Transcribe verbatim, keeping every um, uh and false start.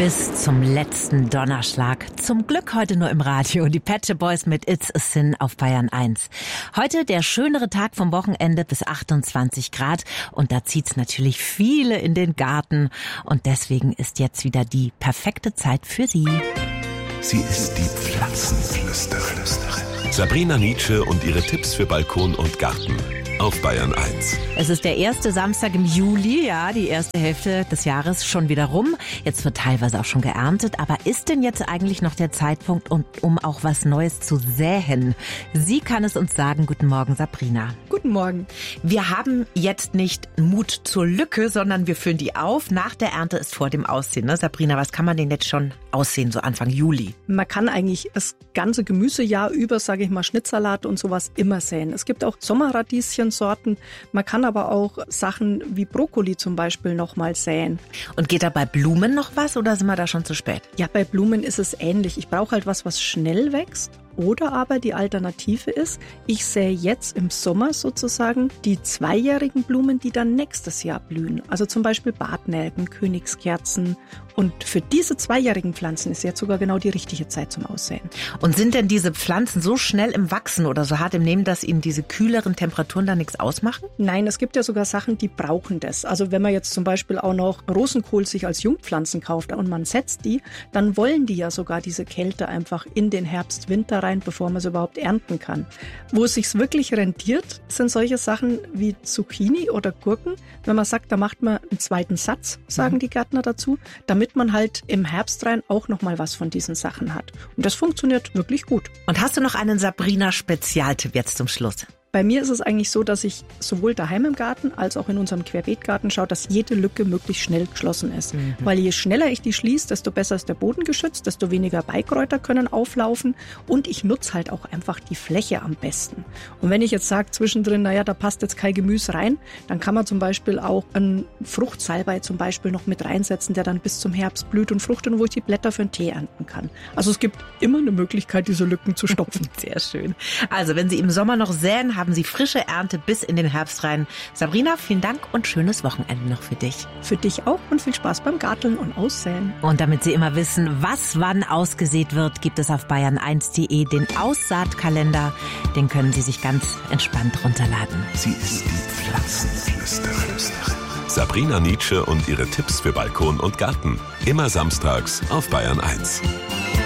Bis zum letzten Donnerschlag. Zum Glück heute nur im Radio. Die Pet Shop Boys mit It's a Sin auf Bayern eins. Heute der schönere Tag vom Wochenende bis achtundzwanzig Grad. Und da zieht's natürlich viele in den Garten. Und deswegen ist jetzt wieder die perfekte Zeit für Sie. Sie ist die Pflanzenflüsterin. Sabrina Nitzsche und ihre Tipps für Balkon und Garten. Auf Bayern eins. Es ist der erste Samstag im Juli, ja, die erste Hälfte des Jahres schon wieder rum. Jetzt wird teilweise auch schon geerntet, aber ist denn jetzt eigentlich noch der Zeitpunkt, um, um auch was Neues zu säen? Sie kann es uns sagen. Guten Morgen, Sabrina. Guten Morgen. Wir haben jetzt nicht Mut zur Lücke, sondern wir füllen die auf. Nach der Ernte ist vor dem Aussehen, ne? Sabrina, was kann man denn jetzt schon aussehen, so Anfang Juli? Man kann eigentlich das ganze Gemüsejahr über, sage ich mal, Schnittsalat und sowas immer säen. Es gibt auch Sommerradieschen Sorten. Man kann aber auch Sachen wie Brokkoli zum Beispiel nochmal säen. Und geht da bei Blumen noch was oder sind wir da schon zu spät? Ja, bei Blumen ist es ähnlich. Ich brauche halt was, was schnell wächst. Oder aber die Alternative ist, ich sähe jetzt im Sommer sozusagen die zweijährigen Blumen, die dann nächstes Jahr blühen. Also zum Beispiel Bartnelken, Königskerzen. Und für diese zweijährigen Pflanzen ist jetzt sogar genau die richtige Zeit zum Aussäen. Und sind denn diese Pflanzen so schnell im Wachsen oder so hart im Nehmen, dass ihnen diese kühleren Temperaturen da nichts ausmachen? Nein, es gibt ja sogar Sachen, die brauchen das. Also wenn man jetzt zum Beispiel auch noch Rosenkohl sich als Jungpflanzen kauft und man setzt die, dann wollen die ja sogar diese Kälte einfach in den Herbst, Winter rein, bevor man es überhaupt ernten kann. Wo es sich wirklich rentiert, sind solche Sachen wie Zucchini oder Gurken. Wenn man sagt, da macht man einen zweiten Satz, sagen mhm. die Gärtner dazu, damit man halt im Herbst rein auch noch mal was von diesen Sachen hat. Und das funktioniert wirklich gut. Und hast du noch einen Sabrina-Spezialtipp jetzt zum Schluss? Bei mir ist es eigentlich so, dass ich sowohl daheim im Garten als auch in unserem Querbeetgarten schaue, dass jede Lücke möglichst schnell geschlossen ist. Mhm. Weil je schneller ich die schließe, desto besser ist der Boden geschützt, desto weniger Beikräuter können auflaufen und ich nutze halt auch einfach die Fläche am besten. Und wenn ich jetzt sage zwischendrin, naja, da passt jetzt kein Gemüse rein, dann kann man zum Beispiel auch einen Fruchtsalbei zum Beispiel noch mit reinsetzen, der dann bis zum Herbst blüht und fruchtet, wo ich die Blätter für einen Tee ernten kann. Also es gibt immer eine Möglichkeit, diese Lücken zu stopfen. Sehr schön. Also wenn Sie im Sommer noch säen, haben Sie frische Ernte bis in den Herbst rein. Sabrina, vielen Dank und schönes Wochenende noch für dich. Für dich auch und viel Spaß beim Garteln und Aussäen. Und damit Sie immer wissen, was wann ausgesät wird, gibt es auf bayern eins punkt de den Aussaatkalender. Den können Sie sich ganz entspannt runterladen. Sie ist die Pflanzenflüsterin. Sabrina Nitzsche und ihre Tipps für Balkon und Garten. Immer samstags auf Bayern eins.